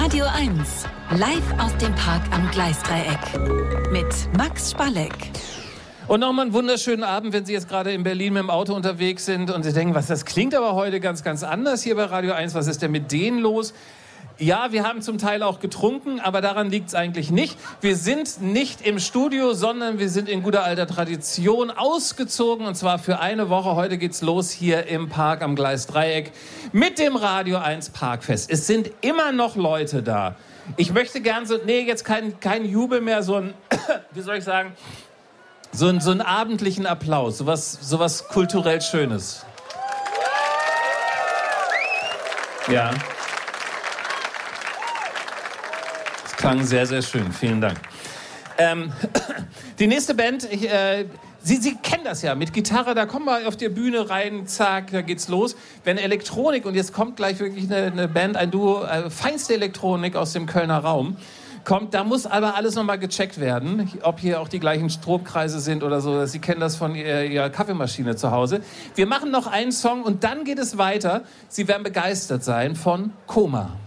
Radio 1, live aus dem Park am Gleisdreieck mit Max Spalleck. Und nochmal einen wunderschönen Abend, wenn Sie jetzt gerade in Berlin mit dem Auto unterwegs sind und Sie denken, das klingt aber heute ganz, ganz anders hier bei Radio 1. Was ist denn mit denen los? Ja, wir haben zum Teil auch getrunken, aber daran liegt es eigentlich nicht. Wir sind nicht im Studio, sondern wir sind in guter alter Tradition ausgezogen, und zwar für eine Woche. Heute geht's los hier im Park am Gleisdreieck mit dem Radio 1 Parkfest. Es sind immer noch Leute da. Ich möchte gern jetzt kein Jubel mehr, so ein, wie soll ich sagen, so einen abendlichen Applaus, sowas kulturell Schönes. Ja. Klang sehr, sehr schön. Vielen Dank. Die nächste Band, Sie kennen das ja, mit Gitarre, da kommen wir auf die Bühne rein, zack, da geht's los. Wenn Elektronik, und jetzt kommt gleich wirklich eine Band, ein Duo, feinste Elektronik aus dem Kölner Raum, kommt, da muss aber alles nochmal gecheckt werden, ob hier auch die gleichen Stromkreise sind oder so. Sie kennen das von Ihrer Kaffeemaschine zu Hause. Wir machen noch einen Song und dann geht es weiter. Sie werden begeistert sein von Koma.